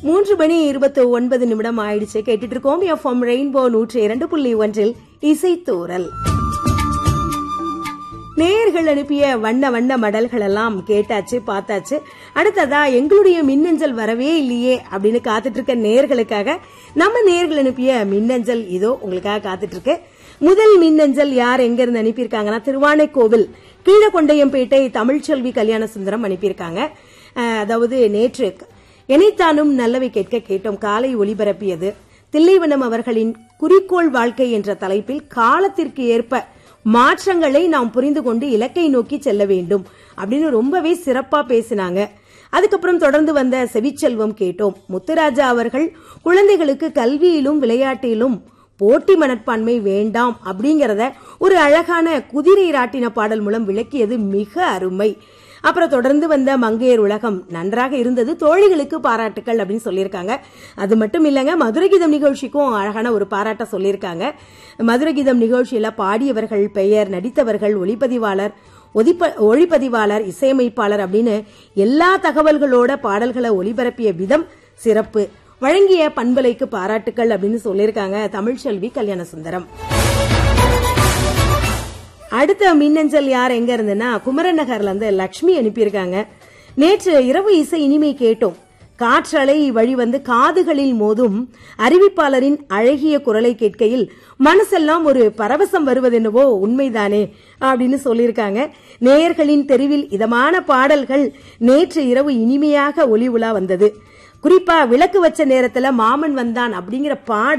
3:29 ஆயிடுச்சு. கேட்டுட்டு இருக்கோம் எஃப்எம் ரெயின்போ 102.1 இசைத்தூரல். நேயர்கள் அனுப்பிய வண்ண வண்ண மடல்கள் எல்லாம் கேட்டாச்சு, பார்த்தாச்சு. அடுத்ததா எங்களுடைய மின்னஞ்சல் வரவே இல்லையே அப்படின்னு காத்துட்டு இருக்க நேயர்களுக்காக நம்ம நேயர்கள் அனுப்பிய மின்னஞ்சல் இதோ உங்களுக்காக காத்துட்டு இருக்கு. முதல் மின்னஞ்சல் யார் எங்க இருந்து அனுப்பியிருக்காங்கன்னா, திருவானைக்கோவில் கீழகொண்டையம்பேட்டை தமிழ்ச்செல்வி கல்யாண சுந்தரம் அனுப்பியிருக்காங்க. அதாவது நேற்று எனைத்தானும் நல்லவை கேட்க கேட்டோம் காலை ஒளிபரப்பியது தில்லைவனம் அவர்களின் குறிக்கோள் வாழ்க்கை என்ற தலைப்பில் காலத்திற்கு ஏற்ப மாற்றங்களை நாம் புரிந்து கொண்டு இலக்கை நோக்கி செல்ல வேண்டும் அப்படின்னு ரொம்பவே சிறப்பா பேசினாங்க. அதுக்கப்புறம் தொடர்ந்து வந்த செவிச்செல்வம் கேட்டோம். முத்துராஜா அவர்கள் குழந்தைகளுக்கு கல்வியிலும் விளையாட்டிலும் போட்டி மனப்பான்மை வேண்டாம் அப்படிங்கறத ஒரு அழகான குதிரை ராட்டின பாடல் மூலம் விளக்கியது மிக அருமை. அப்புறம் தொடர்ந்து வந்த மங்கையர் உலகம் நன்றாக இருந்தது, தோழிகளுக்கு பாராட்டுக்கள் அப்படின்னு சொல்லியிருக்காங்க. அது மட்டும் இல்லங்க, மதுரை கீதம் நிகழ்ச்சிக்கும் அழகான ஒரு பாராட்ட சொல்லியிருக்காங்க. மதுரை கீதம் நிகழ்ச்சியில பாடியவர்கள் பெயர், நடித்தவர்கள், ஒளிப்பதிவாளர், இசையமைப்பாளர் அப்படின்னு எல்லா தகவல்களோட பாடல்களை ஒளிபரப்பிய விதம் சிறப்பு, வழங்கிய பண்பலைக்கு பாராட்டுக்கள் அப்படின்னு சொல்லியிருக்காங்க தமிழ்ச்செல்வி கல்யாண சுந்தரம். அடுத்த மின்னஞ்சல் யார் எங்க இருந்துன்னா, குமரன் நகர்ல இருந்து லட்சுமி அனுப்பியிருக்காங்க. நேற்று இரவு இசை இனிமை கேட்டோம். காற்றலை வழி வந்து காதுகளில் மோதும் அறிவிப்பாளரின் அழகிய குரலை கேட்கையில் மனசெல்லாம் ஒரு பரவசம் வருவதென்னவோ உண்மைதானே அப்படின்னு சொல்லியிருக்காங்க. நேயர்களின் தெருவில் இதமான பாடல்கள் நேற்று இரவு இனிமையாக ஒளி உலா வந்தது. குறிப்பா விளக்கு வச்ச நேரத்துல மாமன் வந்தான் அப்படிங்கிற பாடல்